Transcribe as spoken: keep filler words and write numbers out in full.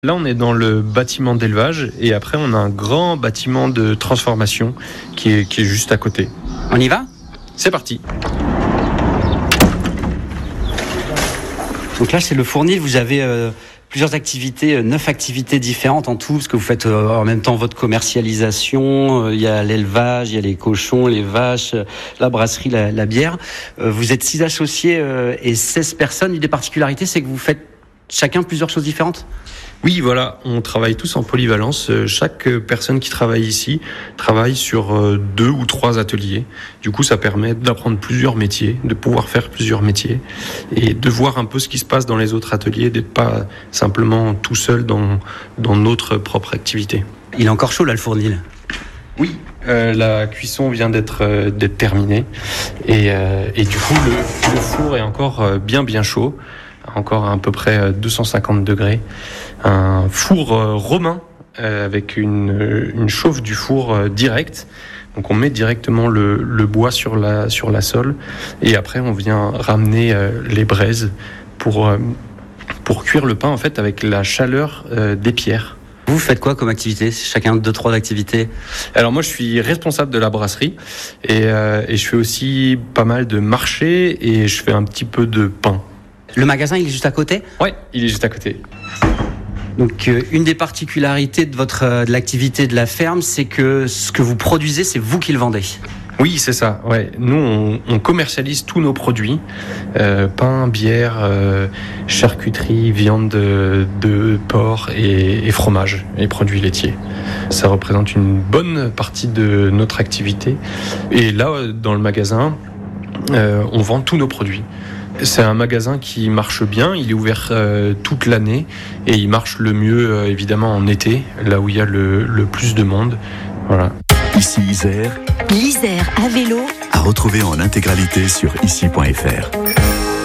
Là, on est dans le bâtiment d'élevage et après, on a un grand bâtiment de transformation qui est, qui est juste à côté. On y va ? C'est parti. Donc là, c'est le fournil. Vous avez euh, plusieurs activités, euh, neuf activités différentes en tout, parce que vous faites euh, en même temps votre commercialisation. Il euh, y a l'élevage, il y a les cochons, les vaches, euh, la brasserie, la, la bière. Euh, vous êtes six associés euh, et seize personnes. Une des particularités, c'est que vous faites chacun plusieurs choses différentes ? Oui, voilà, on travaille tous en polyvalence. Chaque personne qui travaille ici travaille sur deux ou trois ateliers. Du coup, ça permet d'apprendre plusieurs métiers, de pouvoir faire plusieurs métiers et de voir un peu ce qui se passe dans les autres ateliers, d'être pas simplement tout seul dans, dans notre propre activité. Il est encore chaud là, le fournil ? Oui, euh, la cuisson vient d'être, euh, d'être terminée et, euh, et du coup, le, le four est encore euh, bien bien chaud. Encore à, à peu près deux cent cinquante degrés. Un four euh, romain euh, avec une, une chauffe du four euh, direct. Donc on met directement le, le bois sur la, sur la sole et après on vient ramener euh, les braises pour, euh, pour cuire le pain en fait avec la chaleur euh, des pierres. Vous faites quoi comme activité ? Chacun deux, trois activités ? Alors moi je suis responsable de la brasserie et, euh, et je fais aussi pas mal de marchés et je fais un petit peu de pain. Le magasin, il est juste à côté ? Ouais, il est juste à côté. Donc, euh, une des particularités de votre euh, de l'activité de la ferme, c'est que ce que vous produisez, c'est vous qui le vendez. Oui, c'est ça. Ouais, nous on, on commercialise tous nos produits euh, pain, bière, euh, charcuterie, viande de, de porc et, et fromage et produits laitiers. Ça représente une bonne partie de notre activité. Et là, dans le magasin, euh, on vend tous nos produits. C'est un magasin qui marche bien, il est ouvert euh, toute l'année et il marche le mieux euh, évidemment en été, là où il y a le, le plus de monde. Voilà. Ici Isère. L'Isère à vélo. À retrouver en intégralité sur ici point f r.